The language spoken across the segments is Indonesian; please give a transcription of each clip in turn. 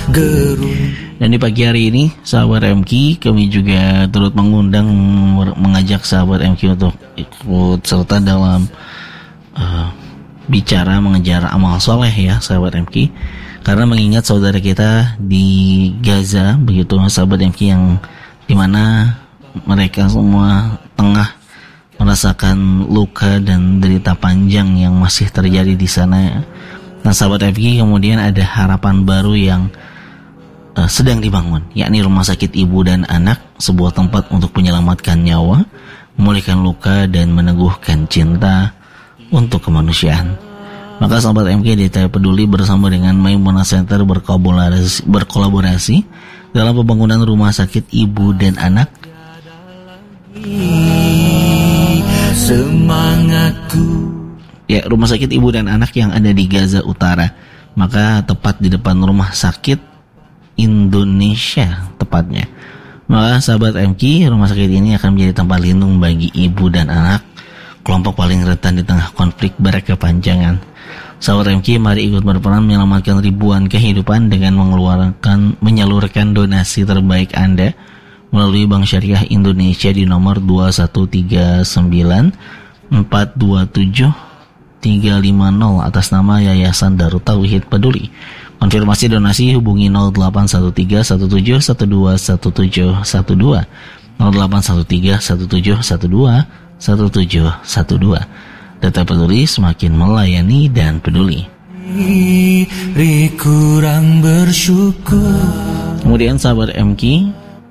Dan di pagi hari ini sahabat MQ, kami juga turut mengajak sahabat MQ untuk ikut serta dalam bicara mengejar amal soleh ya sahabat MQ. Karena mengingat saudara kita di Gaza, begitu sahabat MQ, yang dimana mereka semua tengah merasakan luka dan derita panjang yang masih terjadi di sana. Nah sahabat MQ, kemudian ada harapan baru yang sedang dibangun, yakni Rumah Sakit Ibu dan Anak, sebuah tempat untuk menyelamatkan nyawa, memulihkan luka dan meneguhkan cinta untuk kemanusiaan. Maka sahabat MQ di TP Peduli bersama dengan Maimunah Center berkolaborasi dalam pembangunan Rumah Sakit Ibu dan Anak. Semangatku. Ya, Rumah Sakit Ibu dan Anak yang ada di Gaza Utara, maka tepat di depan Rumah Sakit Indonesia tepatnya. Maka sahabat MQ, rumah sakit ini akan menjadi tempat lindung bagi ibu dan anak, kelompok paling rentan di tengah konflik berkepanjangan. Sahabat MQ, mari ikut berperan menyelamatkan ribuan kehidupan dengan menyalurkan donasi terbaik Anda melalui Bank Syariah Indonesia di nomor 2139 427 350 atas nama Yayasan Darut Tauhid Peduli. Konfirmasi donasi hubungi 081317121712 081317121712. Data Peduli semakin melayani dan peduli. Kurang bersyukur. Kemudian sahabat MQ,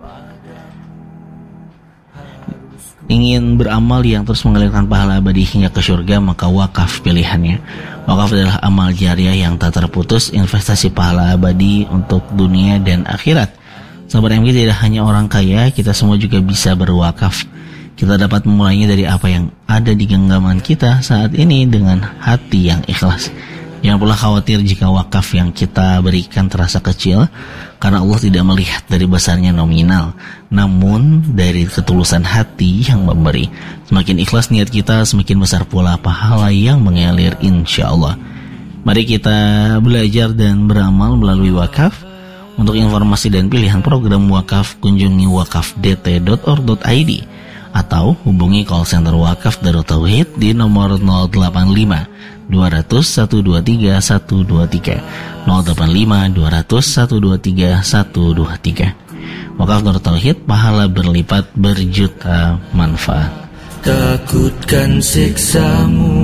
ingin beramal yang terus mengalirkan pahala abadi hingga ke surga, maka wakaf pilihannya. Wakaf adalah amal jariah yang tak terputus, investasi pahala abadi untuk dunia dan akhirat. Sahabat MQ, tidak hanya orang kaya, kita semua juga bisa berwakaf. Kita dapat memulainya dari apa yang ada di genggaman kita saat ini dengan hati yang ikhlas. Jangan pula khawatir jika wakaf yang kita berikan terasa kecil, karena Allah tidak melihat dari besarnya nominal, namun dari ketulusan hati yang memberi. Semakin ikhlas niat kita, semakin besar pula pahala yang mengalir insya Allah. Mari kita belajar dan beramal melalui wakaf. Untuk informasi dan pilihan program wakaf, kunjungi wakafdt.org.id atau hubungi call center wakaf Darut Tauhid di nomor 085 200 123 123 085 200 123 123. Wakaf Darut Tauhid, pahala berlipat berjuta manfaat. Takutkan siksamu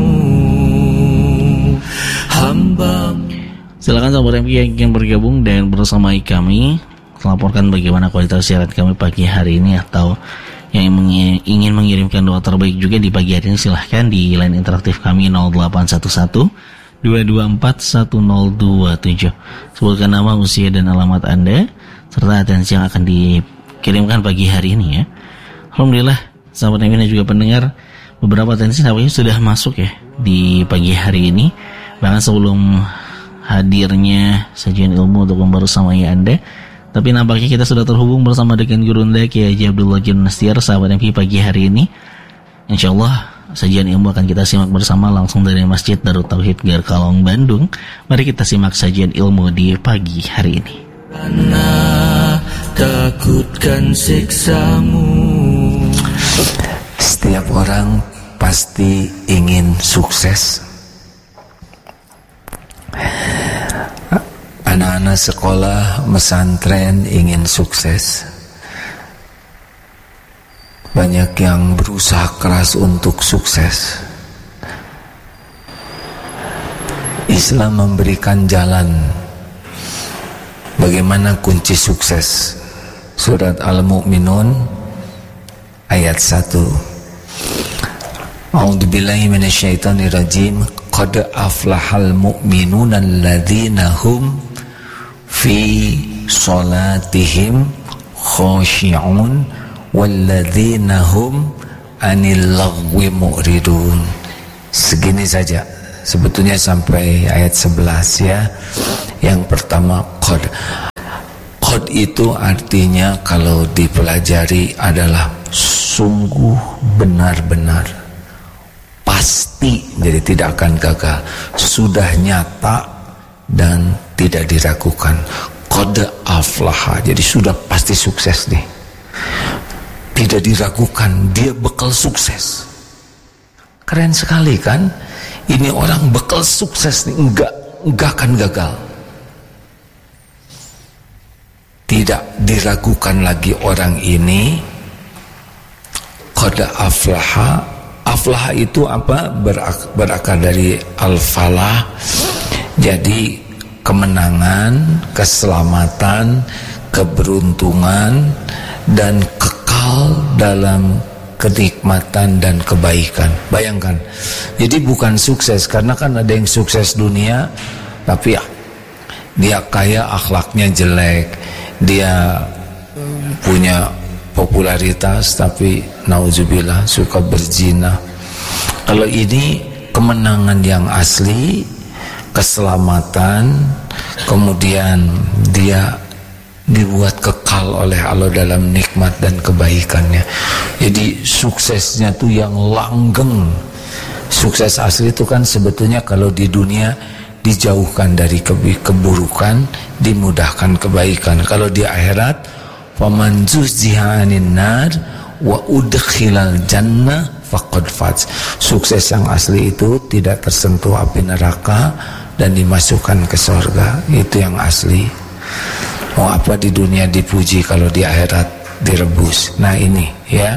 hamba. Silakan sahabat MQ yang ingin bergabung dan bersama kami, melaporkan bagaimana kualitas siaran kami pagi hari ini, atau yang ingin mengirimkan doa terbaik juga di pagi hari ini, silahkan di line interaktif kami 0811 224 1027. Sebutkan nama, usia dan alamat Anda serta atensi yang akan dikirimkan pagi hari ini ya. Alhamdulillah sahabat MQ dan juga pendengar, beberapa atensi sahabatnya sudah masuk ya di pagi hari ini. Bahkan sebelum hadirnya sajian ilmu untuk membersamai Anda, tapi nampaknya kita sudah terhubung bersama dengan Gurunda Kiai Haji Abdullah Jin Nastiar, sahabat MQ pagi hari ini. Insyaallah sajian ilmu akan kita simak bersama langsung dari Masjid Darut Tauhid Garkalong, Bandung. Mari kita simak sajian ilmu di pagi hari ini. Takutkan siksamu. Setiap orang pasti ingin sukses. Anak-anak sekolah pesantren ingin sukses. Banyak yang berusaha keras untuk sukses. Islam memberikan jalan bagaimana kunci sukses. Surat Al-Mu'minun ayat 1. A'udzubillahi minasyaitonirrajim. Qad aflahal mu'minuna alladzina hum fi salatihim khashi'un walladzina hum anil lagwi mu'ridun. Segini saja sebetulnya sampai ayat 11 ya. Yang pertama qad. Qad itu artinya kalau dipelajari adalah sungguh, benar-benar, pasti, jadi tidak akan gagal, sudah nyata dan tidak diragukan. qad aflaha, jadi sudah pasti sukses nih, tidak diragukan dia bekal sukses. Keren sekali kan, ini orang bekal sukses nih, enggak akan gagal. Tidak diragukan lagi orang ini. Qad aflaha. Aflaha itu apa? Berakar dari al-falah. Jadi kemenangan, keselamatan, keberuntungan, dan kekal dalam kenikmatan dan kebaikan. Bayangkan, jadi bukan sukses, karena kan ada yang sukses dunia tapi ya dia kaya akhlaknya jelek, dia punya popularitas tapi nauzubillah suka berzina. Kalau ini kemenangan yang asli, keselamatan, kemudian dia dibuat kekal oleh Allah dalam nikmat dan kebaikannya. Jadi suksesnya tuh yang langgeng. Sukses asli itu kan sebetulnya kalau di dunia dijauhkan dari keburukan, dimudahkan kebaikan. Kalau di akhirat, faman zuzziha 'anil nar wa udkhilal jannah faqad faz. Sukses yang asli itu tidak tersentuh api neraka dan dimasukkan ke surga. Itu yang asli. Mau apa di dunia dipuji kalau di akhirat direbus. Nah ini ya.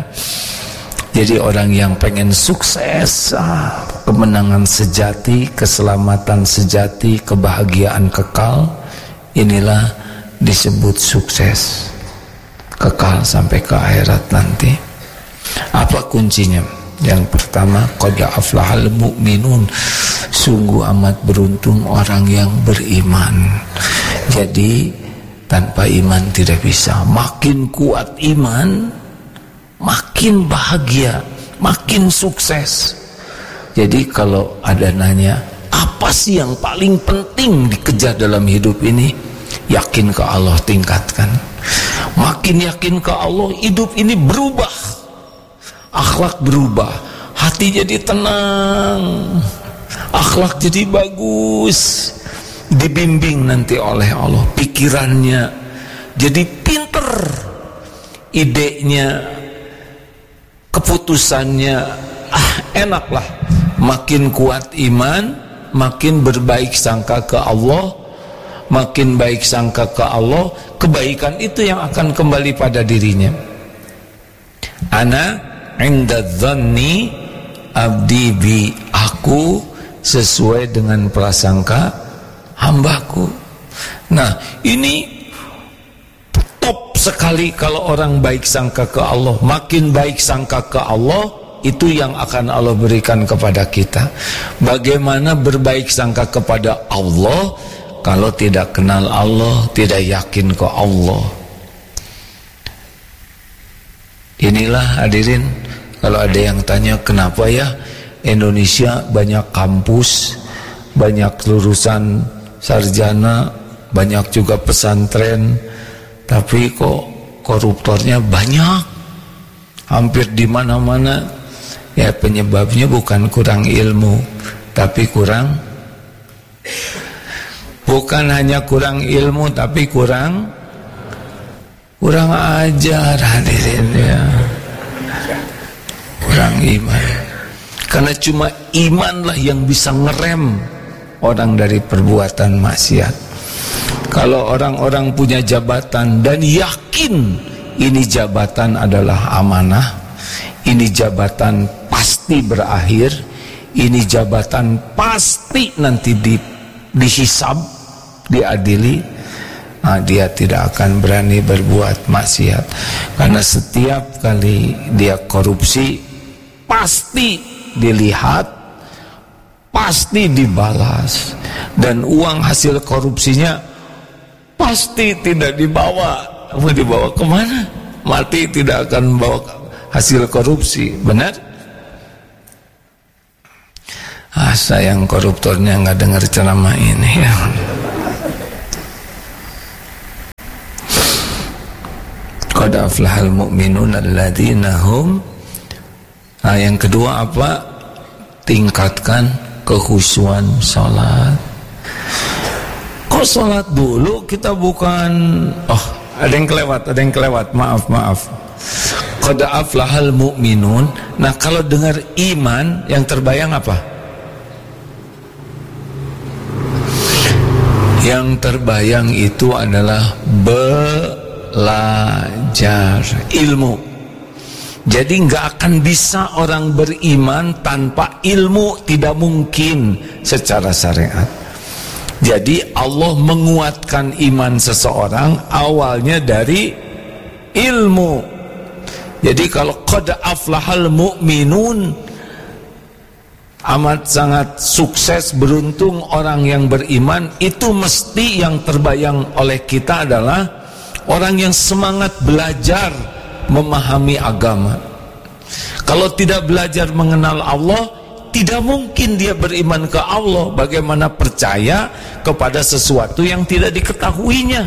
Jadi orang yang pengen sukses, kemenangan sejati, keselamatan sejati, kebahagiaan kekal, inilah disebut sukses, kekal sampai ke akhirat nanti. Apa kuncinya? Yang pertama, qad aflahal mu'minun. Sungguh amat beruntung orang yang beriman. Jadi tanpa iman tidak bisa. Makin kuat iman, makin bahagia, makin sukses. Jadi kalau ada nanya, apa sih yang paling penting dikejar dalam hidup ini? Yakin ke Allah, tingkatkan. Makin yakin ke Allah, hidup ini berubah, akhlak berubah, hati jadi tenang, akhlak jadi bagus, dibimbing nanti oleh Allah, pikirannya jadi pinter, idenya, keputusannya enaklah. Makin kuat iman, makin berbaik sangka ke Allah, makin baik sangka ke Allah, kebaikan itu yang akan kembali pada dirinya. Ana inda dhanni abdi bi, aku sesuai dengan prasangka hambaku. Nah ini top sekali kalau orang baik sangka ke Allah. Makin baik sangka ke Allah, itu yang akan Allah berikan kepada kita. Bagaimana berbaik sangka kepada Allah kalau tidak kenal Allah, tidak yakin ke Allah? Inilah hadirin, kalau ada yang tanya kenapa ya Indonesia banyak kampus, banyak lulusan sarjana, banyak juga pesantren, tapi kok koruptornya banyak hampir di mana-mana. Ya penyebabnya bukan kurang ilmu, tapi bukan hanya kurang ilmu, tapi kurang ajar hadirin ya, kurang iman. Karena cuma imanlah yang bisa ngerem orang dari perbuatan maksiat. Kalau orang-orang punya jabatan dan yakin ini jabatan adalah amanah, ini jabatan pasti berakhir, ini jabatan pasti nanti dihisab, diadili, dia tidak akan berani berbuat maksiat. Karena setiap kali dia korupsi pasti dilihat, pasti dibalas, dan uang hasil korupsinya pasti tidak dibawa. Mau dibawa kemana? Mati tidak akan bawa hasil korupsi, benar? Sayang koruptornya nggak dengar ceramah ini ya. Qad aflahal mu'minun alladzina hum. Yang kedua apa? Tingkatkan kekhusyuan salat. Kok Kalau sholat dulu kita bukan, ada yang kelewat, maaf. Qad aflahal mu'minun. Nah, kalau dengar iman, yang terbayang apa? Yang terbayang itu adalah belajar ilmu. Jadi nggak akan bisa orang beriman tanpa ilmu, tidak mungkin secara syariat. Jadi Allah menguatkan iman seseorang awalnya dari ilmu. Jadi kalau qad aflahal mu'minun, amat sangat sukses, beruntung orang yang beriman, itu mesti yang terbayang oleh kita adalah orang yang semangat belajar memahami agama. Kalau tidak belajar mengenal Allah, tidak mungkin dia beriman ke Allah. Bagaimana percaya kepada sesuatu yang tidak diketahuinya?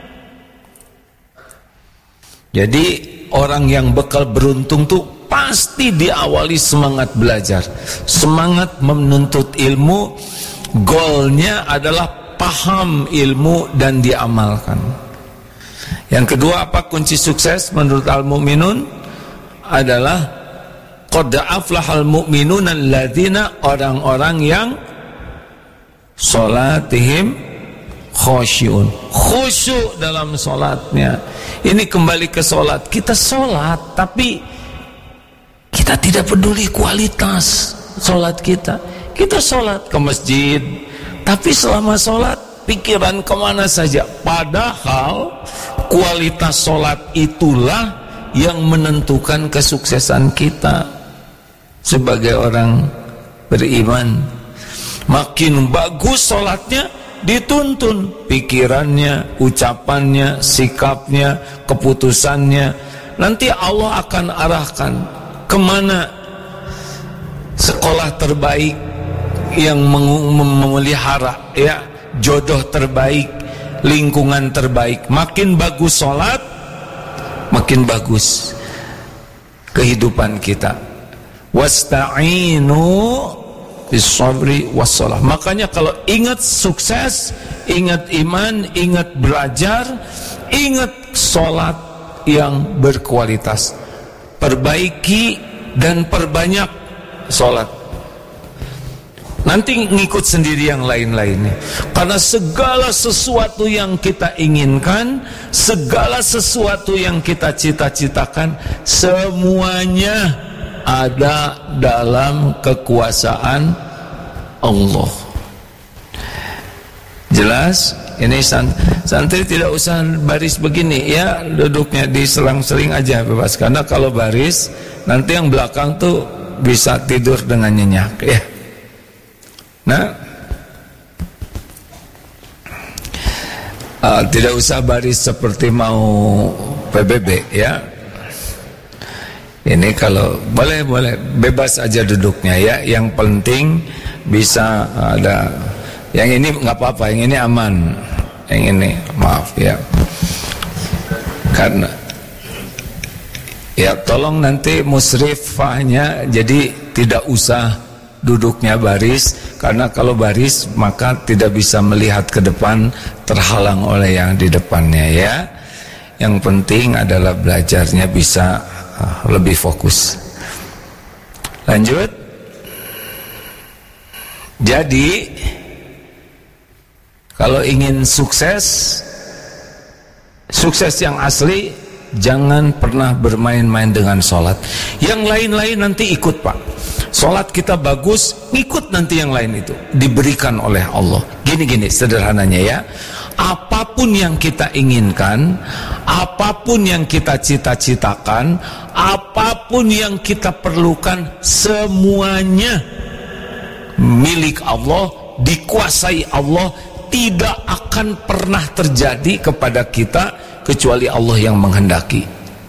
Jadi orang yang bakal beruntung tuh pasti diawali semangat belajar, semangat menuntut ilmu. Goalnya adalah paham ilmu dan diamalkan. Yang kedua, apa kunci sukses menurut al-mu'minun? Adalah qad aflahal mu'minun alladzina, orang-orang yang salatihim khushu'un, khusyuk dalam salatnya. Ini kembali ke salat. Kita salat tapi kita tidak peduli kualitas salat kita. Kita salat ke masjid, tapi selama salat pikiran kemana saja. Padahal kualitas salat itulah yang menentukan kesuksesan kita sebagai orang beriman. Makin bagus salatnya, dituntun pikirannya, ucapannya, sikapnya, keputusannya. Nanti Allah akan arahkan kemana sekolah terbaik yang memelihara, ya, jodoh terbaik, lingkungan terbaik. Makin bagus salat, makin bagus kehidupan kita. Wasta'inu bis-sabri was-shalah. Makanya kalau ingat sukses, ingat iman, ingat belajar, ingat salat yang berkualitas. Perbaiki dan perbanyak salat. Nanti ngikut sendiri yang lain-lainnya. Karena segala sesuatu yang kita inginkan, segala sesuatu yang kita cita-citakan, semuanya ada dalam kekuasaan Allah. Jelas? Ini santri tidak usah baris begini, ya, duduknya diselang-seling aja bebas. Karena kalau baris, nanti yang belakang tuh bisa tidur dengan nyenyak, ya. Nah, tidak usah baris seperti mau PBB, ya. Ini kalau boleh bebas aja duduknya, ya. Yang penting bisa ada. Yang ini nggak apa-apa, yang ini aman. Yang ini maaf, ya. Karena ya tolong nanti musrifahnya jadi tidak usah duduknya baris, karena kalau baris maka tidak bisa melihat ke depan, terhalang oleh yang di depannya, ya. Yang penting adalah belajarnya bisa lebih fokus. Lanjut. Jadi kalau ingin sukses yang asli, jangan pernah bermain-main dengan sholat. Yang lain-lain nanti ikut, Pak. Sholat kita bagus, ikut nanti yang lain itu diberikan oleh Allah. Gini sederhananya, ya. Apapun yang kita inginkan, apapun yang kita cita-citakan, apapun yang kita perlukan, semuanya milik Allah, dikuasai Allah. Tidak akan pernah terjadi kepada kita kecuali Allah yang menghendaki.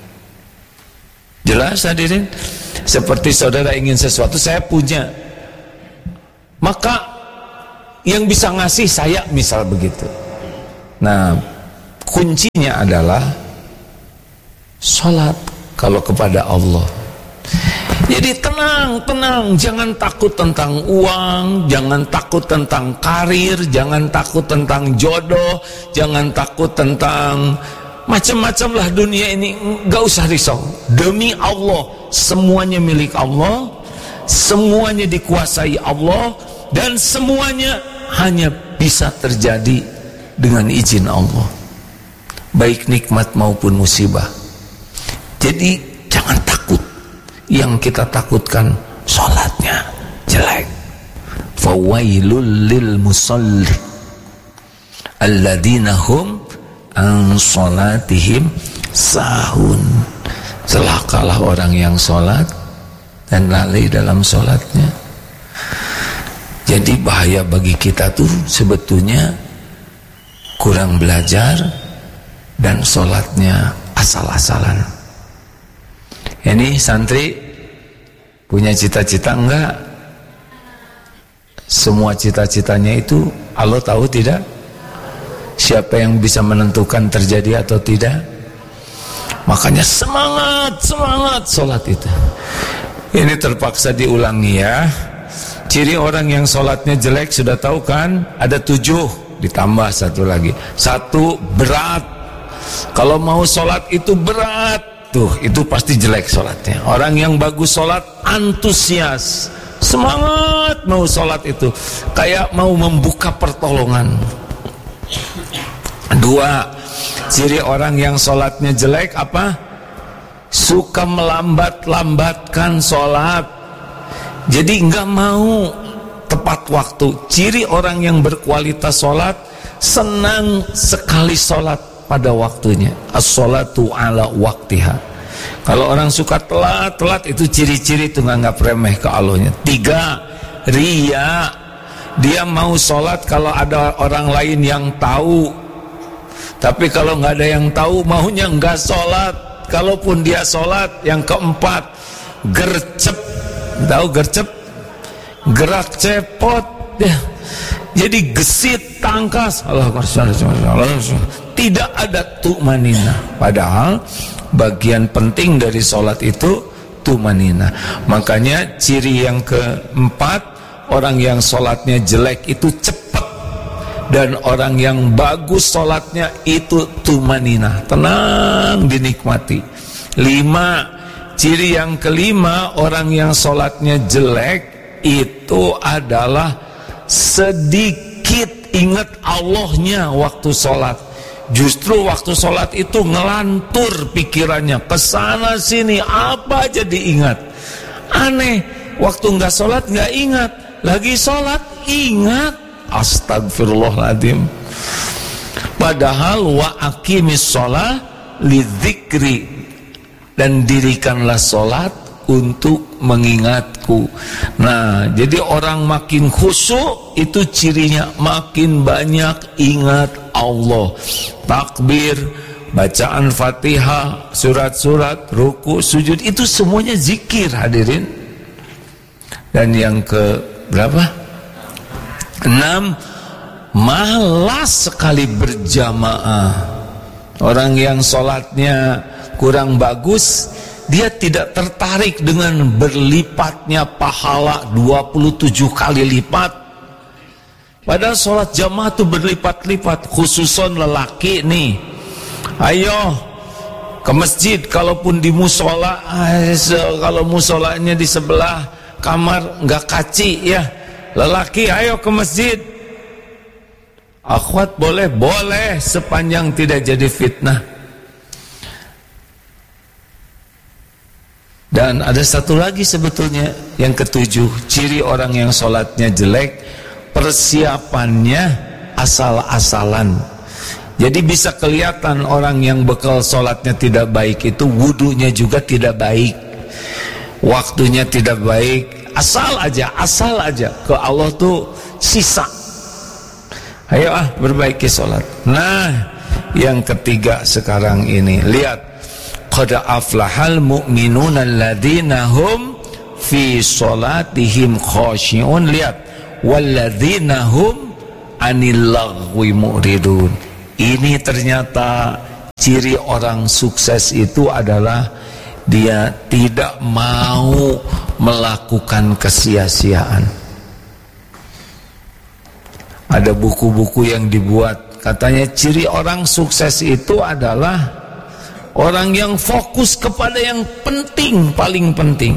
Jelas, hadirin? Seperti saudara ingin sesuatu, saya punya, maka yang bisa ngasih saya, misal begitu. Nah, kuncinya adalah sholat kalau kepada Allah. Jadi tenang, jangan takut tentang uang, jangan takut tentang karir, jangan takut tentang jodoh, jangan takut tentang macam-macam lah dunia ini. Gak usah risau. Demi Allah, semuanya milik Allah, semuanya dikuasai Allah, dan semuanya hanya bisa terjadi dengan izin Allah, baik nikmat maupun musibah. Jadi jangan takut. Yang kita takutkan sholatnya jelek. Fawailul lil musalli alladzina hum an sholatihim sahun. Celakalah orang yang sholat dan lalai dalam sholatnya. Jadi bahaya bagi kita tuh sebetulnya kurang belajar dan sholatnya asal-asalan. Ini santri punya cita-cita enggak? Semua cita-citanya itu Allah tahu tidak? Siapa yang bisa menentukan terjadi atau tidak? Makanya semangat sholat itu. Ini terpaksa diulangi ya. Ciri orang yang sholatnya jelek sudah tahu kan? Ada 7, ditambah 1 lagi. 1, berat. Kalau mau sholat itu berat, tuh itu pasti jelek sholatnya. Orang yang bagus sholat antusias, semangat mau sholat itu, kayak mau membuka pertolongan. 2, ciri orang yang sholatnya jelek apa? Suka melambat-lambatkan sholat. Jadi enggak mau tepat waktu. Ciri orang yang berkualitas sholat, senang sekali sholat pada waktunya. As-sholatu ala waktiha. Kalau orang suka telat itu ciri-ciri itu nganggap remeh ke Allahnya. 3, riya. Dia mau sholat kalau ada orang lain yang tahu. Tapi kalau nggak ada yang tahu, maunya nggak sholat. Kalaupun dia sholat. Yang 4, gercep. Tahu gercep? Gerak cepot ya. Jadi gesit, tangkas. Tidak ada tumanina. Padahal bagian penting dari sholat itu tumanina. Makanya ciri yang keempat, orang yang sholatnya jelek itu cepat, dan orang yang bagus sholatnya itu tumanina, tenang, dinikmati. 5, ciri yang kelima, orang yang sholatnya jelek itu adalah sedikit ingat Allahnya waktu sholat. Justru waktu sholat itu ngelantur pikirannya kesana sini, apa aja diingat. Aneh, waktu nggak sholat nggak ingat, lagi sholat ingat. Astagfirullahaladzim. Padahal wa aqimis sholah lidzikri, dan dirikanlah sholat untuk mengingatku. Nah, jadi orang makin khusyuk itu cirinya makin banyak ingat Allah. Takbir, bacaan Fatihah, surat-surat, ruku, sujud, itu semuanya zikir hadirin. Dan yang ke berapa? 6, malas sekali berjamaah. Orang yang sholatnya kurang bagus, dia tidak tertarik dengan berlipatnya pahala 27 kali lipat. Padahal sholat jamaah itu berlipat-lipat. Khususon lelaki nih, ayo ke masjid. Kalaupun di musola, kalau musolanya di sebelah kamar nggak kaci ya, lelaki ayo ke masjid. Akhwat boleh sepanjang tidak jadi fitnah. Dan ada satu lagi sebetulnya, yang ke-7, ciri orang yang sholatnya jelek, persiapannya asal-asalan. Jadi bisa kelihatan orang yang bekal sholatnya tidak baik itu wudunya juga tidak baik, waktunya tidak baik, asal aja ke Allah tuh sisa. Ayo perbaiki sholat. Nah, yang ketiga sekarang ini, lihat, qad aflahal mu'minuna alladzina hum fi sholatihim khashi'un. Lihat, walladzina hum anil laghwi mu'ridun. Ini ternyata ciri orang sukses itu adalah dia tidak mau melakukan kesia-siaan. Ada buku-buku yang dibuat, katanya ciri orang sukses itu adalah orang yang fokus kepada yang penting, paling penting.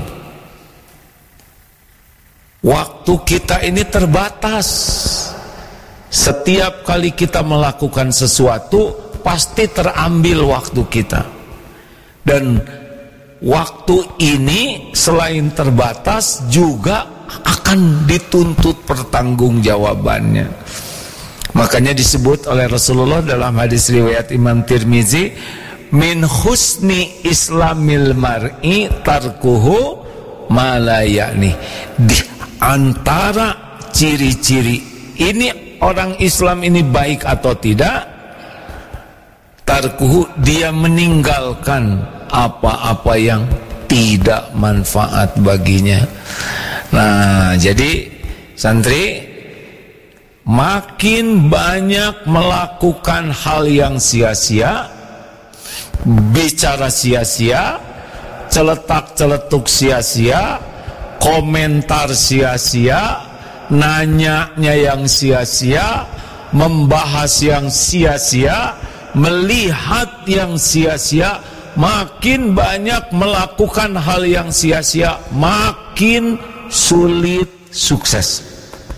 Waktu kita ini terbatas. Setiap kali kita melakukan sesuatu pasti terambil waktu kita. Dan waktu ini selain terbatas juga akan dituntut pertanggungjawabannya. Makanya disebut oleh Rasulullah dalam hadis riwayat Imam Tirmizi, min husni islamil mar'i tarkuhu ma la ya'ni. Di antara ciri-ciri ini orang Islam ini baik atau tidak, tarkuhu, dia meninggalkan apa-apa yang tidak manfaat baginya. Nah, jadi santri makin banyak melakukan hal yang sia-sia, bicara sia-sia, celetak-celetuk sia-sia, komentar sia-sia, nanyanya yang sia-sia, membahas yang sia-sia, melihat yang sia-sia. Makin banyak melakukan hal yang sia-sia, makin sulit sukses.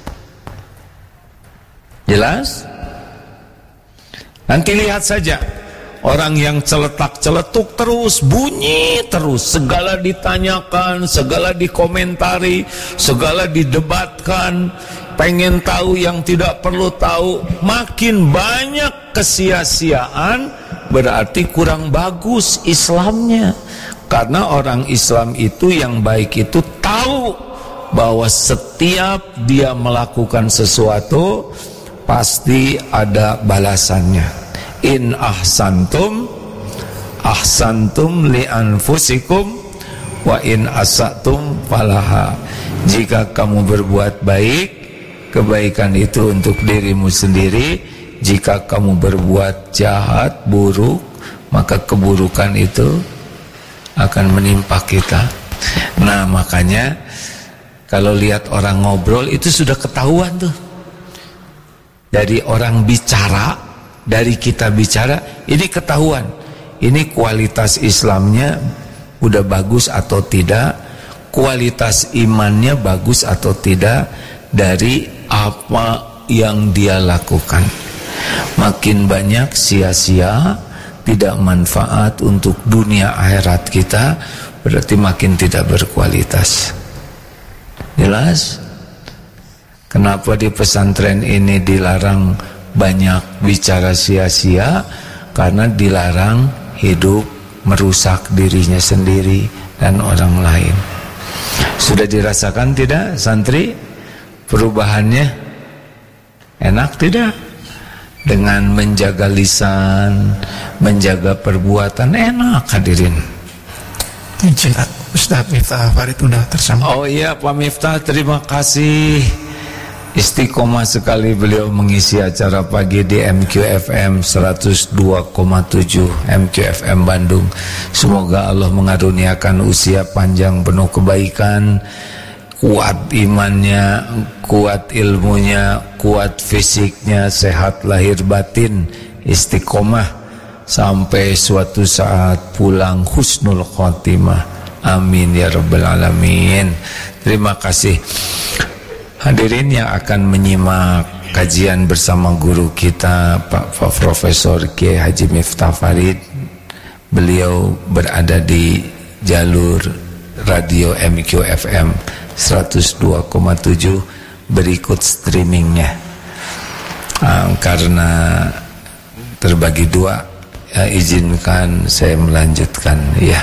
Jelas? Nanti lihat saja, orang yang celetak-celetuk terus, bunyi terus, segala ditanyakan, segala dikomentari, segala didebatkan, pengen tahu yang tidak perlu tahu, makin banyak kesia-siaan, berarti kurang bagus Islamnya. Karena orang Islam itu yang baik itu tahu bahwa setiap dia melakukan sesuatu pasti ada balasannya. In ahsantum ahsantum li anfusikum wa in asatum falaha. Jika kamu berbuat baik, kebaikan itu untuk dirimu sendiri. Jika kamu berbuat jahat, buruk, maka keburukan itu akan menimpa kita. Nah, makanya kalau lihat orang ngobrol itu sudah ketahuan tuh. Dari orang bicara, dari kita bicara, ini ketahuan. Ini kualitas Islamnya udah bagus atau tidak, kualitas imannya bagus atau tidak dari apa yang dia lakukan. Makin banyak sia-sia, tidak manfaat untuk dunia akhirat kita, berarti makin tidak berkualitas. Jelas? Kenapa di pesantren ini dilarang banyak bicara sia-sia? Karena dilarang hidup merusak dirinya sendiri dan orang lain. Sudah dirasakan tidak santri perubahannya? Enak tidak? Dengan menjaga lisan, menjaga perbuatan, enak hadirin. Ustaz Miftah Farid sudah tersambung. Oh iya Pak Miftah, terima kasih. Istiqomah sekali beliau mengisi acara pagi di MQFM 102,7 MQFM Bandung. Semoga Allah mengaruniakan usia panjang penuh kebaikan, kuat imannya, kuat ilmunya, kuat fisiknya, sehat lahir batin, istiqomah sampai suatu saat pulang husnul khotimah. Amin ya rabbal alamin. Terima kasih hadirin yang akan menyimak kajian bersama guru kita Pak Profesor Kiai Haji Miftah Farid. Beliau berada di jalur radio MQFM 102,7, berikut streamingnya. Karena terbagi dua, izinkan saya melanjutkan ya.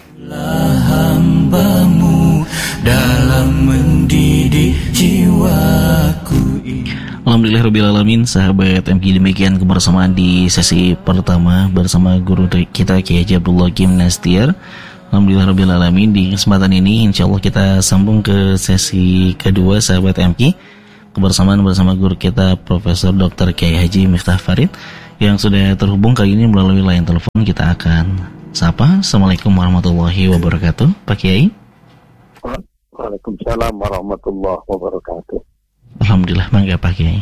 Hambamu dalam mendidik jiwaku. Alhamdulillahirrabbilalamin, sahabat MQ, demikian kebersamaan di sesi pertama bersama guru kita Kiai Haji Abdullah Kim Nastiar. Alhamdulillahirrabbilalamin, di kesempatan ini insyaallah kita sambung ke sesi kedua sahabat MQ, kebersamaan bersama guru kita Profesor Dr. Kiai Haji Miftah Farid yang sudah terhubung kali ini melalui line telepon. Kita akan sapa. Assalamualaikum warahmatullahi wabarakatuh, Pak Kiai. Waalaikumsalam warahmatullahi wabarakatuh. Alhamdulillah, bangga Pak Kiai.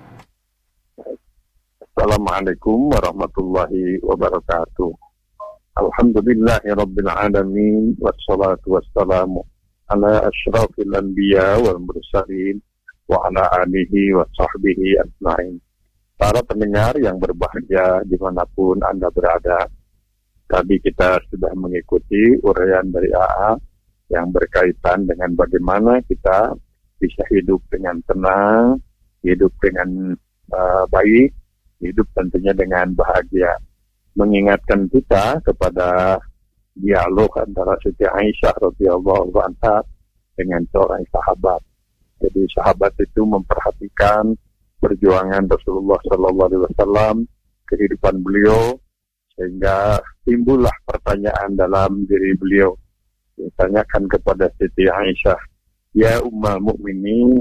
Assalamualaikum warahmatullahi wabarakatuh. Alhamdulillahi rabbil alamin, wassalatu wassalamu ala asyrafil anbiya wal mursalin wa ala alihi wa sahbihi ajma'in. Para pendengar yang berbahagia dimanapun Anda berada, tadi kita sudah mengikuti uraian dari AA yang berkaitan dengan bagaimana kita bisa hidup dengan tenang, hidup dengan baik, hidup tentunya dengan bahagia. Mengingatkan kita kepada dialog antara Siti Aisyah radhiyallahu anha dengan seorang sahabat. Jadi sahabat itu memperhatikan perjuangan Rasulullah sallallahu alaihi wasallam, kehidupan beliau, sehingga timbullah pertanyaan dalam diri beliau. Ditanyakan kepada Siti Aisyah, ya ummul mukminin,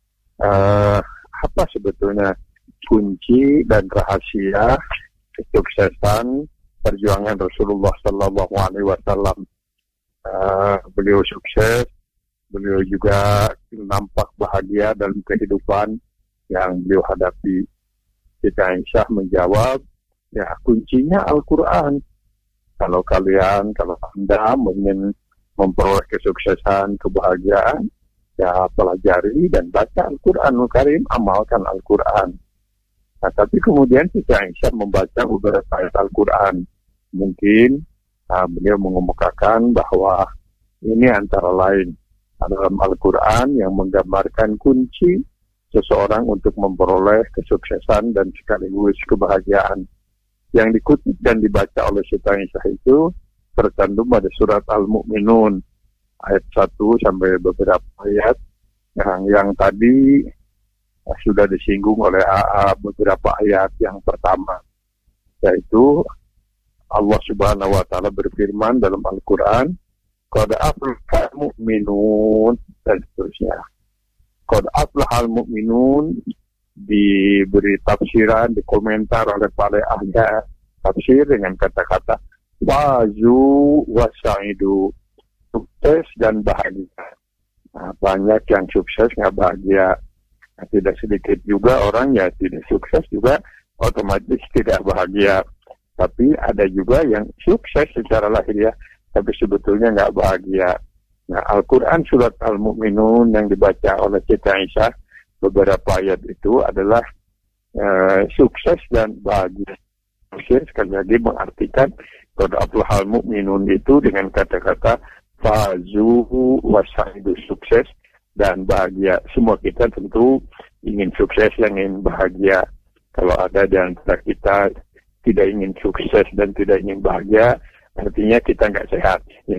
apa sebetulnya kunci dan rahasia kesuksesan perjuangan Rasulullah sallallahu alaihi wasallam? Beliau sukses, beliau juga nampak bahagia dalam kehidupan yang beliau hadapi. Siti Aisyah menjawab, ya kuncinya Al-Quran. Kalau Anda ingin memperoleh kesuksesan, kebahagiaan, ya pelajari dan baca Al-Quranul Karim, amalkan Al-Quran. Nah, tapi kemudian Siti Aisyah membaca beberapa ayat Al-Quran. Mungkin beliau mengemukakan bahwa ini antara lain dalam Al-Quran yang menggambarkan kunci seseorang untuk memperoleh kesuksesan dan sekaligus kebahagiaan. Yang dikutip dan dibaca oleh Siti Aisyah itu tercantum pada surat Al-Mu'minun ayat 1 sampai beberapa ayat yang tadi sudah disinggung oleh AA beberapa ayat. Yang pertama yaitu Allah Subhanahu wa taala berfirman dalam Al-Qur'an, qad aflahal mu'minun, dan seterusnya. Qad aflahal mu'minun diberi tafsiran, dikomentar oleh para ahli tafsir dengan kata-kata fazu wasaidu, sukses dan bahagia. Nah, banyak yang sukses nggak bahagia. Nah, tidak sedikit juga orang ya tidak sukses juga otomatis tidak bahagia. Tapi ada juga yang sukses secara lahiriah tapi sebetulnya nggak bahagia. Nah, Al-Quran surat Al-Mu'minun yang dibaca oleh Siti Aisyah beberapa ayat itu adalah sukses dan bahagia. Sekali lagi mengartikan qad aflahal mu'minun itu dengan kata-kata fazu wasaidu, sukses dan bahagia. Semua kita tentu ingin sukses dan ingin bahagia. Kalau ada di antara kita tidak ingin sukses dan tidak ingin bahagia, artinya kita nggak sehat. Ya,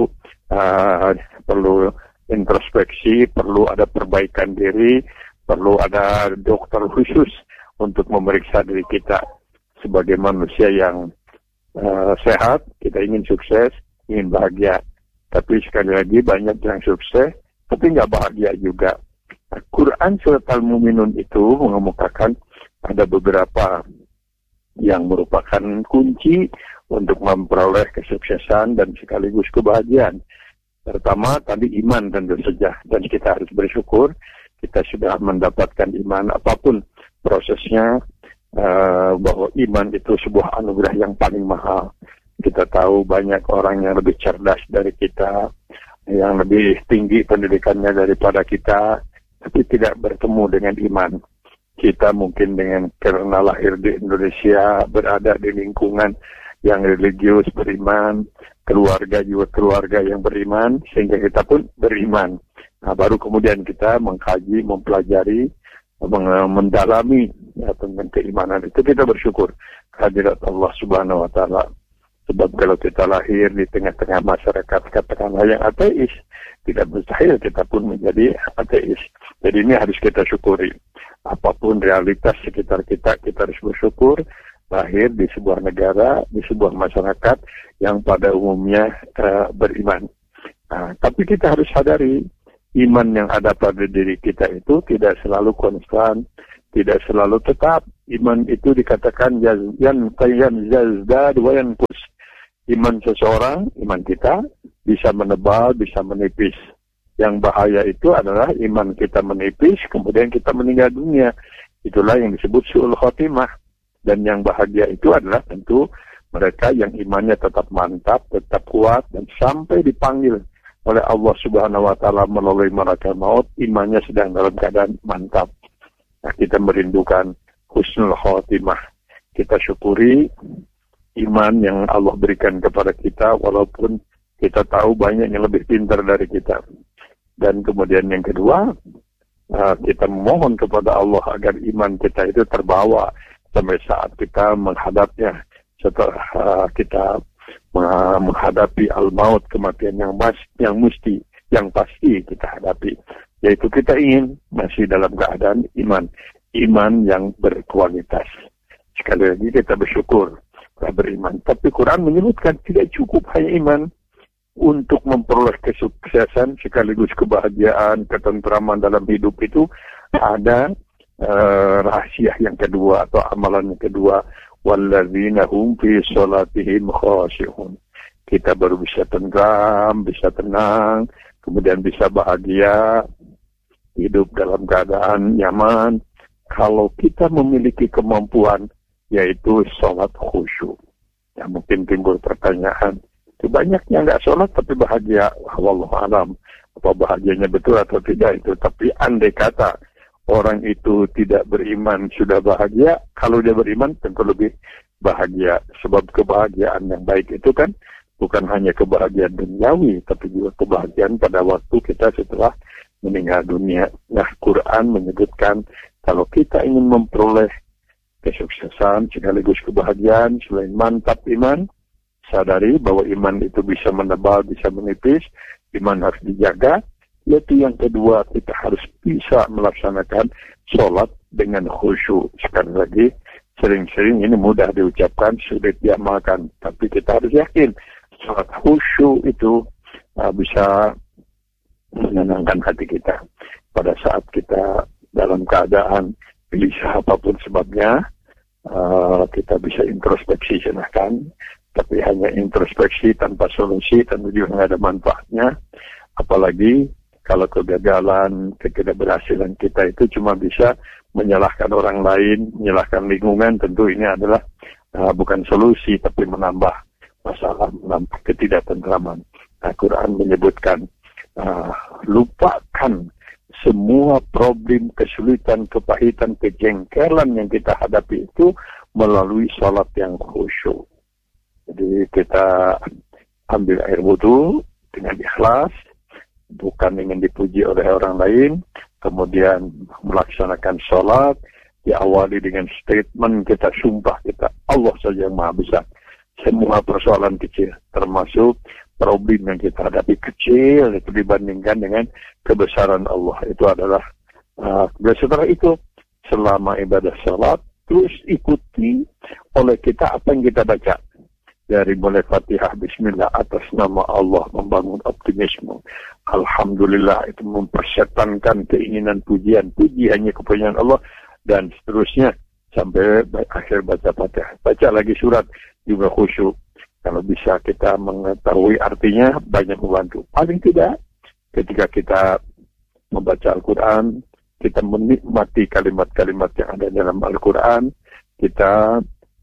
perlu introspeksi, perlu ada perbaikan diri, perlu ada dokter khusus untuk memeriksa diri kita sebagai manusia yang sehat. Kita ingin sukses, ingin bahagia. Tapi sekali lagi banyak yang sukses tapi nggak bahagia juga. Quran surat Al-Mu'minun itu mengemukakan ada beberapa yang merupakan kunci untuk memperoleh kesuksesan dan sekaligus kebahagiaan. Pertama tadi iman tentu saja, dan kita harus bersyukur kita sudah mendapatkan iman apapun prosesnya, bahwa iman itu sebuah anugerah yang paling mahal. Kita tahu banyak orang yang lebih cerdas dari kita, yang lebih tinggi pendidikannya daripada kita, tapi tidak bertemu dengan iman. Kita mungkin karena lahir di Indonesia, berada di lingkungan yang religius, beriman, keluarga juga keluarga yang beriman, sehingga kita pun beriman. Nah, baru kemudian kita mengkaji, mempelajari, mendalami tentang keimanan itu. Kita bersyukur kehadirat Allah Subhanahu wa taala. Sebab kalau kita lahir di tengah-tengah masyarakat katakanlah yang ateis, tidak mustahil kita pun menjadi ateis. Jadi ini harus kita syukuri. Apapun realitas sekitar kita, kita harus bersyukur lahir di sebuah negara, di sebuah masyarakat yang pada umumnya beriman. Nah, tapi kita harus sadari iman yang ada pada diri kita itu tidak selalu konstan, tidak selalu tetap. Iman itu dikatakan yazdad wa yanqus. Iman seseorang, iman kita bisa menebal, bisa menipis. Yang bahaya itu adalah iman kita menipis, kemudian kita meninggal dunia. Itulah yang disebut su'ul khotimah. Dan yang bahagia itu adalah tentu mereka yang imannya tetap mantap, tetap kuat, dan sampai dipanggil oleh Allah Subhanahu wa Ta'ala melalui malaikat maut, imannya sedang dalam keadaan mantap. Nah, kita merindukan husnul khotimah. Kita syukuri iman yang Allah berikan kepada kita, walaupun kita tahu banyak yang lebih pintar dari kita. Dan kemudian yang kedua, kita memohon kepada Allah agar iman kita itu terbawa sampai saat kita menghadapnya, setelah kita menghadapi al-maut, kematian yang pasti kita hadapi, yaitu kita ingin masih dalam keadaan iman yang berkualitas. Sekali lagi kita bersyukur telah beriman, tapi Quran menyebutkan tidak cukup hanya iman untuk memperoleh kesuksesan sekaligus kebahagiaan, ketentraman dalam hidup. Itu ada rahasia yang kedua atau amalan yang kedua, walladzina hum fi sholatihim khashi'un. Kita baru bisa tentram, bisa tenang, kemudian bisa bahagia, hidup dalam keadaan nyaman kalau kita memiliki kemampuan, yaitu sholat khusyuk. Ya, mungkin timbul pertanyaan, banyaknya nggak sholat tapi bahagia. Wallahu alam, apa bahagianya betul atau tidak itu. Tapi andai kata orang itu tidak beriman sudah bahagia, kalau dia beriman tentu lebih bahagia. Sebab kebahagiaan yang baik itu kan bukan hanya kebahagiaan duniawi, tapi juga kebahagiaan pada waktu kita setelah meninggal dunia. Nah, Quran menyebutkan kalau kita ingin memperoleh kesuksesan sekaligus kebahagiaan, selain mantap iman, sadari bahwa iman itu bisa menebal, bisa menipis. Iman harus dijaga. Yaitu yang kedua, kita harus bisa melaksanakan sholat dengan khusyuk. Sekali lagi, sering-sering ini mudah diucapkan, sulit diamalkan. Tapi kita harus yakin, sholat khusyuk itu bisa menenangkan hati kita. Pada saat kita dalam keadaan gelisah apapun sebabnya, kita bisa introspeksi silahkan. Tapi hanya introspeksi tanpa solusi, tentu juga nggak ada manfaatnya. Apalagi kalau kegagalan, ketidakberhasilan kita itu cuma bisa menyalahkan orang lain, menyalahkan lingkungan, tentu ini adalah bukan solusi, tapi menambah masalah, menambah ketidaktentraman. Al-Quran menyebutkan, lupakan semua problem, kesulitan, kepahitan, kejengkelan yang kita hadapi itu melalui sholat yang khusyuk. Jadi kita ambil air wudu dengan ikhlas, bukan ingin dipuji oleh orang lain, kemudian melaksanakan sholat, diawali dengan statement kita sumpah kita, Allah saja yang maha besar. Semua persoalan kecil, termasuk problem yang kita hadapi kecil, itu dibandingkan dengan kebesaran Allah. Itu adalah, setelah itu, selama ibadah sholat, terus ikuti oleh kita apa yang kita baca. Dari mulai Fatihah, Bismillah, atas nama Allah, membangun optimisme. Alhamdulillah, itu mempersetankan keinginan pujian. Puji hanya kepunyaan Allah, dan seterusnya sampai akhir baca Fatihah. Baca lagi surat, juga khusyuk. Kalau bisa kita mengetahui artinya, banyak membantu. Paling tidak, ketika kita membaca Al-Quran, kita menikmati kalimat-kalimat yang ada dalam Al-Quran, kita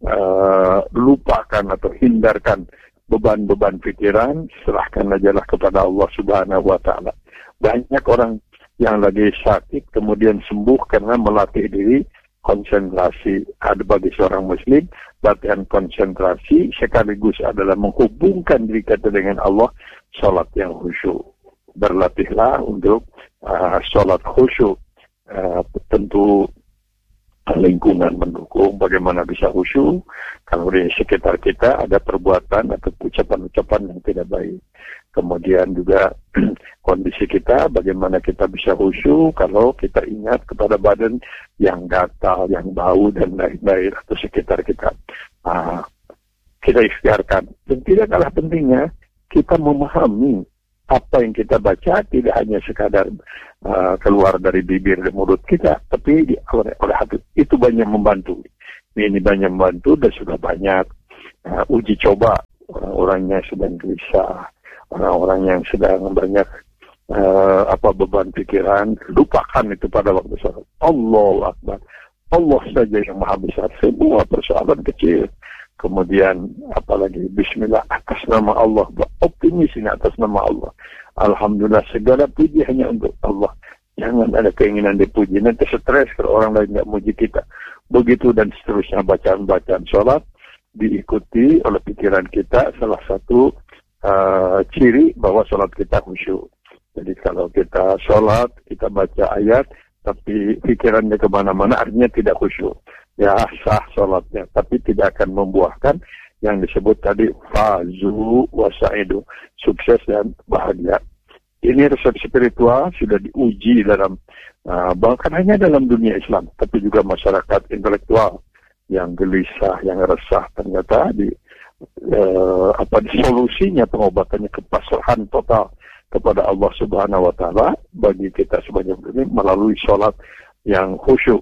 lupakan atau hindarkan beban-beban pikiran, serahkan ajalah kepada Allah Subhanahu wa Ta'ala. Banyak orang yang lagi sakit kemudian sembuh karena melatih diri konsentrasi. Ada bagi seorang muslim, latihan konsentrasi sekaligus adalah menghubungkan diri kita dengan Allah, salat yang khusyuk. Berlatihlah untuk salat khusyuk. Tentu lingkungan mendukung bagaimana bisa khusyuk. Kalau di sekitar kita ada perbuatan atau ucapan-ucapan yang tidak baik. Kemudian juga kondisi kita, bagaimana kita bisa khusyuk kalau kita ingat kepada badan yang gatal, yang bau dan lain-lain atau sekitar kita. Kita ikhtiarkan. Dan tidak kalah pentingnya, kita memahami apa yang kita baca tidak hanya sekadar keluar dari bibir dan mulut kita, tapi oleh hati. Itu banyak membantu. Ini banyak membantu dan sudah banyak uji coba orang-orang yang sedang gelisah, orang-orang yang sedang banyak beban pikiran, lupakan itu pada waktu sholat. Allahu Akbar. Allah saja yang maha besar. Semua persoalan kecil. Kemudian apalagi Bismillah atas nama Allah. Optimis ini atas nama Allah. Alhamdulillah segala puji hanya untuk Allah. Jangan ada keinginan dipuji. Nanti stres kalau orang lain tidak muji kita. Begitu dan seterusnya bacaan-bacaan sholat diikuti oleh pikiran kita. Salah satu ciri bahwa sholat kita khusyuk. Jadi kalau kita sholat, kita baca ayat, tapi pikirannya kemana-mana, artinya tidak khusyuk. Ya sah sholatnya, tapi tidak akan membuahkan yang disebut tadi fazu wasaidu, sukses dan bahagia. Ini resep spiritual sudah diuji dalam bahkan hanya dalam dunia Islam, tapi juga masyarakat intelektual yang gelisah, yang resah, ternyata di solusinya pengobatannya kepasrahan total kepada Allah Subhanahu wa taala bagi kita sebagai muslim melalui sholat yang khusyuk,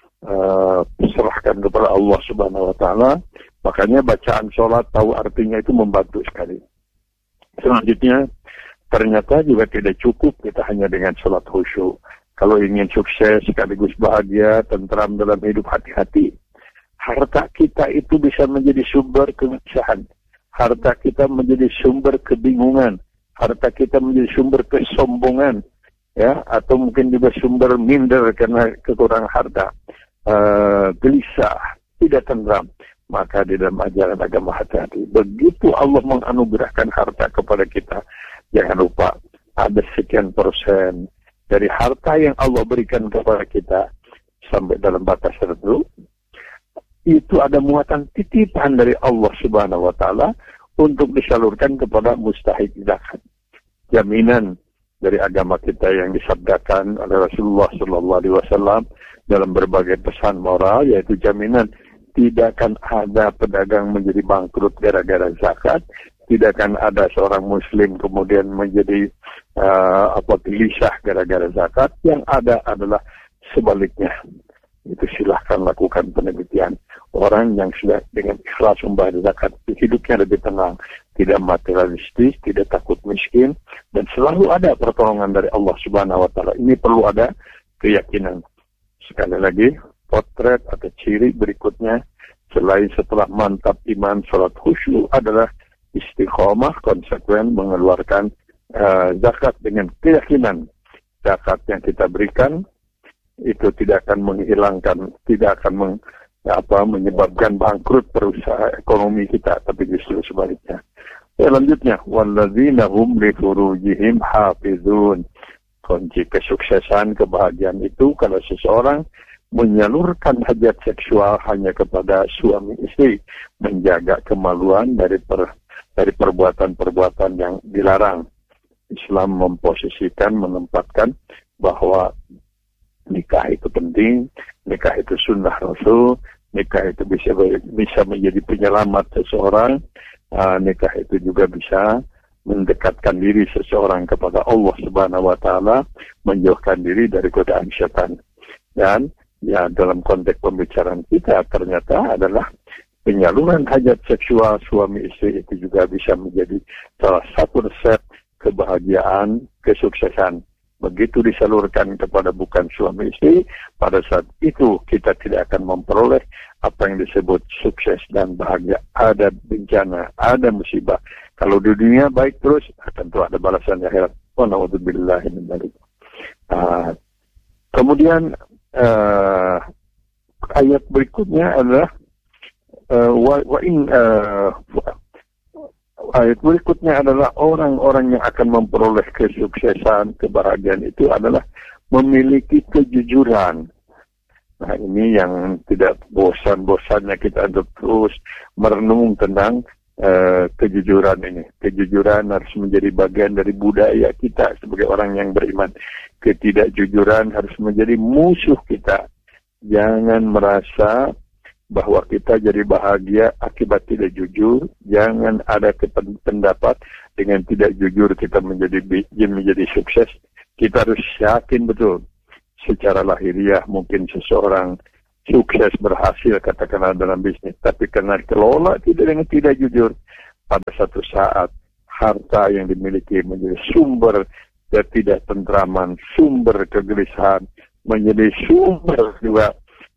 serahkan kepada Allah Subhanahu wa taala. Makanya bacaan sholat tahu artinya itu membantu sekali. Selanjutnya ternyata juga tidak cukup kita hanya dengan sholat khusyuk. Kalau ingin sukses sekaligus bahagia, tentram dalam hidup, hati-hati. Harta kita itu bisa menjadi sumber kegelisahan. Harta kita menjadi sumber kebingungan. Harta kita menjadi sumber kesombongan. Ya, atau mungkin juga sumber minder karena kekurangan harta. Gelisah, tidak tentram. Maka di dalam ajaran agama hati-hati. Begitu Allah menganugerahkan harta kepada kita, jangan lupa ada sekian persen dari harta yang Allah berikan kepada kita sampai dalam batas tertentu. Itu ada muatan titipan dari Allah Subhanahu wa taala untuk disalurkan kepada mustahik zakat. Jaminan dari agama kita yang disabdakan oleh Rasulullah sallallahu alaihi wasallam dalam berbagai pesan moral, yaitu jaminan tidak akan ada pedagang menjadi bangkrut gara-gara zakat, tidak akan ada seorang muslim kemudian menjadi gelisah gara-gara zakat. Yang ada adalah sebaliknya. Itu silahkan lakukan penelitian. Orang yang sudah dengan ikhlas membayar zakat, hidupnya lebih tenang, tidak materialistis, tidak takut miskin, dan selalu ada pertolongan dari Allah Subhanahu wa taala. Ini perlu ada keyakinan. Sekali lagi, potret atau ciri berikutnya selain setelah mantap iman, salat khusyuk adalah istiqomah, konsekuen mengeluarkan zakat dengan keyakinan. Zakat yang kita berikan itu tidak akan menghilangkan, tidak akan menyebabkan bangkrut perusahaan ekonomi kita, tapi justru sebaliknya. Selanjutnya, walladzina hum li furujihim hafizun. Kunci kesuksesan, kebahagiaan itu kalau seseorang menyalurkan hajat seksual hanya kepada suami istri, menjaga kemaluan dari perbuatan-perbuatan yang dilarang. Islam memposisikan, menempatkan bahwa nikah itu penting, nikah itu sunnah Rasul, nikah itu bisa menjadi penyelamat seseorang, nikah itu juga bisa mendekatkan diri seseorang kepada Allah Subhanahu wa taala, menjauhkan diri dari godaan syaitan. Dan ya dalam konteks pembicaraan kita ternyata adalah penyaluran hajat seksual suami istri itu juga bisa menjadi salah satu resep kebahagiaan, kesuksesan. Begitu disalurkan kepada bukan suami istri, pada saat itu kita tidak akan memperoleh apa yang disebut sukses dan bahagia. Ada bencana, ada musibah. Kalau di dunia baik terus, tentu ada balasan di akhirat. Wa na'udzubillahi min dzalik. Kemudian ayat berikutnya adalah ayat berikutnya adalah orang-orang yang akan memperoleh kesuksesan, kebahagiaan itu adalah memiliki kejujuran. Nah, ini yang tidak bosan-bosannya kita untuk terus merenung tentang kejujuran ini. Kejujuran harus menjadi bagian dari budaya kita sebagai orang yang beriman. Ketidakjujuran harus menjadi musuh kita. Jangan merasa bahwa kita jadi bahagia akibat tidak jujur. Jangan ada pendapat dengan tidak jujur kita menjadi sukses. Kita harus yakin betul secara lahiriah mungkin seseorang sukses berhasil katakanlah dalam bisnis, tapi karena kelola tidak dengan tidak jujur, pada satu saat harta yang dimiliki menjadi sumber ketidaktentraman, sumber kegelisahan, menjadi sumber juga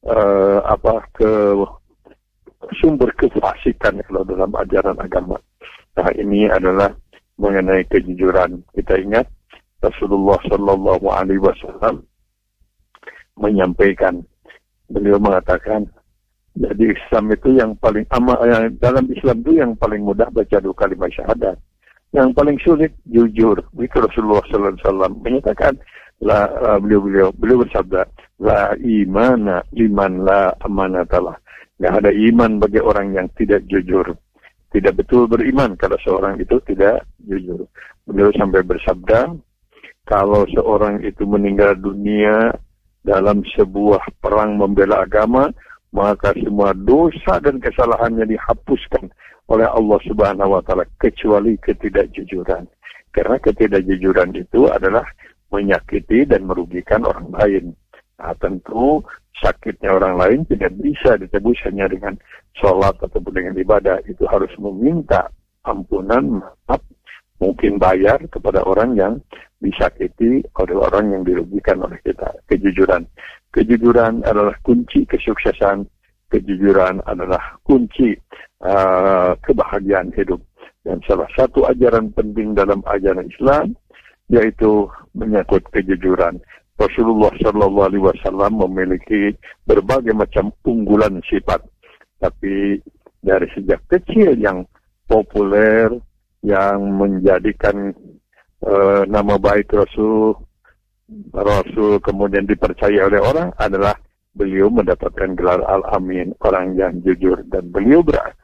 sumber kefasikan kalau dalam ajaran agama. Nah, ini adalah mengenai kejujuran. Kita ingat Rasulullah Shallallahu Alaihi Wasallam menyampaikan, beliau mengatakan, jadi Islam itu yang paling dalam Islam itu yang paling mudah baca 2 kalimat syahadat, yang paling sulit jujur. Rasulullah Sallallahu Alaihi Wasallam menyatakan, beliau bersabda, la imana liman la amanatalah. Nggak ada iman bagi orang yang tidak jujur. Tidak betul beriman kalau seorang itu tidak jujur. Beliau sampai bersabda, kalau seorang itu meninggal dunia dalam sebuah perang membela agama, maka semua dosa dan kesalahannya dihapuskan oleh Allah Subhanahu wa Ta'ala, kecuali ketidakjujuran. Karena ketidakjujuran itu adalah menyakiti dan merugikan orang lain. Nah, tentu sakitnya orang lain tidak bisa ditebus hanya dengan sholat ataupun dengan ibadah. Itu harus meminta ampunan, maaf, mungkin bayar kepada orang yang disakiti oleh orang yang dirugikan oleh kita. Kejujuran. Kejujuran adalah kunci kesuksesan. Kejujuran adalah kunci kebahagiaan hidup. Dan salah satu ajaran penting dalam ajaran Islam yaitu menyangkut kejujuran. Rasulullah Shallallahu Alaihi Wasallam memiliki berbagai macam unggulan sifat, tapi dari sejak kecil yang populer, yang menjadikan nama baik Rasul kemudian dipercaya oleh orang adalah beliau mendapatkan gelar Al-Amin, orang yang jujur, dan beliau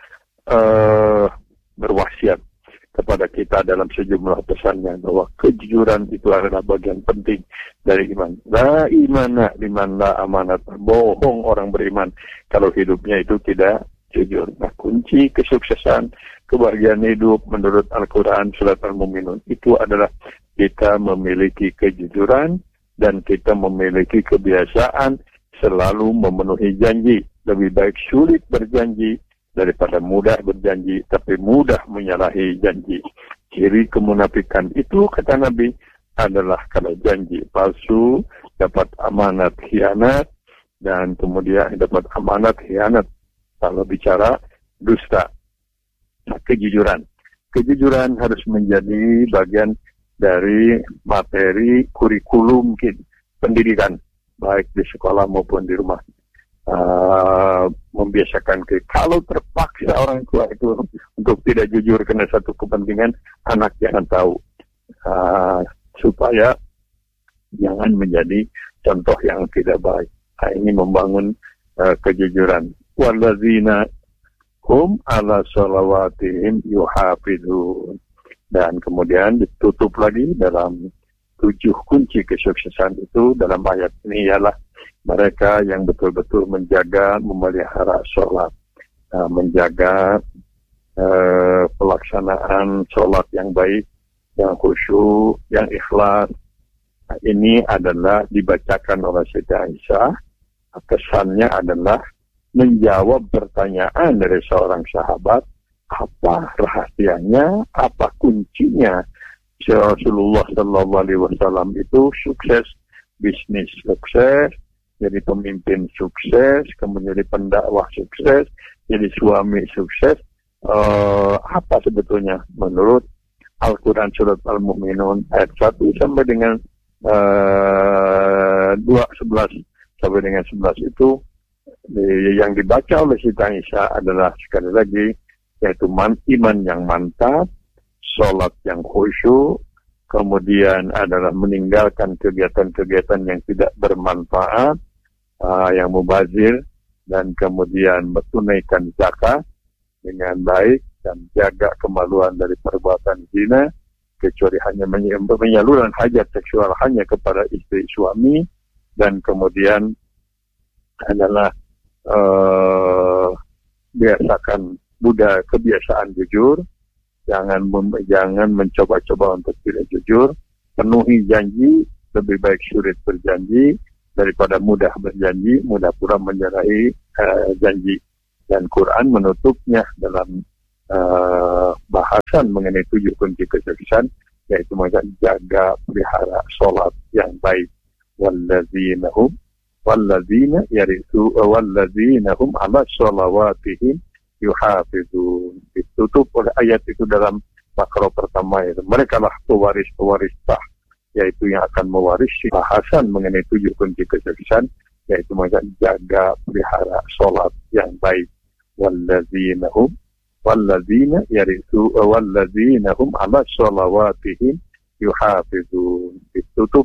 berwasiat kepada kita dalam sejumlah pesannya bahwa kejujuran itu adalah bagian penting dari iman. La imana liman la amanat. Bohong orang beriman kalau hidupnya itu tidak jujur. Nah, kunci kesuksesan, kebahagiaan hidup menurut Al-Quran Surat Al-Mu'minun itu adalah kita memiliki kejujuran dan kita memiliki kebiasaan selalu memenuhi janji. Lebih baik sulit berjanji daripada mudah berjanji, tapi mudah menyalahi janji. Ciri kemunafikan itu, kata Nabi, adalah kalau janji palsu, dapat amanat khianat, dan kemudian dapat amanat khianat. Kalau bicara dusta. Nah, kejujuran. Kejujuran harus menjadi bagian dari materi kurikulum pendidikan, baik di sekolah maupun di rumah. Membiasakan kalau terpaksa orang tua itu untuk tidak jujur karena satu kepentingan, anak jangan tahu, supaya jangan menjadi contoh yang tidak baik. Nah, ini membangun kejujuran. Walladzina hum ala sholawatihim yuhafidun. Dan kemudian ditutup lagi dalam 7 kunci kesuksesan itu dalam ayat ini ialah mereka yang betul-betul menjaga, memelihara sholat, menjaga pelaksanaan sholat yang baik, yang khusyuk, yang ikhlas. Nah, ini adalah dibacakan oleh Siti Aisyah. Kesannya adalah menjawab pertanyaan dari seorang sahabat, apa rahasianya, apa kuncinya Rasulullah Sallallahu Alaihi Wasallam itu sukses, bisnis sukses, jadi pemimpin sukses, kemudian jadi pendakwah sukses, jadi suami sukses. Apa sebetulnya menurut Al-Quran Surat Al-Mu'minun ayat 1 sampai dengan 11 sampai dengan 11 itu yang dibaca oleh Siti Aisyah adalah sekali lagi yaitu iman yang mantap, sholat yang khusyuk, kemudian adalah meninggalkan kegiatan-kegiatan yang tidak bermanfaat, yang mubazir, dan kemudian menunaikan zakat dengan baik dan jaga kemaluan dari perbuatan zina, kecuali hanya menyalurkan hajat seksual hanya kepada istri suami, dan kemudian adalah biasakan kebiasaan jujur, jangan mencoba-coba untuk tidak jujur, penuhi janji, lebih baik sulit berjanji daripada mudah berjanji, mudah pula menyalahi janji. Dan Quran menutupnya dalam bahasan mengenai 7 kunci kesuksesan, yaitu menjaga pelihara sholat yang baik. Walladzina hum ala sholawatihim yuhafizun. Ditutup oleh ayat itu dalam makro pertama itu. Mereka lah pewaris sah, yaitu yang akan mewarisi. Bahasan mengenai 7 kunci kesuksesan, yaitu menjaga pelihara sholat yang baik. Walladzina hum ala sholawatihim yuhafizun. Ditutup